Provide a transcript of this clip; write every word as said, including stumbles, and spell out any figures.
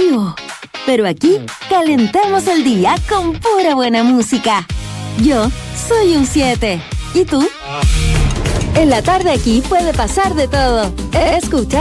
frío. Pero aquí calentamos el día con pura buena música. Yo soy un siete. ¿Y tú? En la tarde aquí puede pasar de todo. Escucha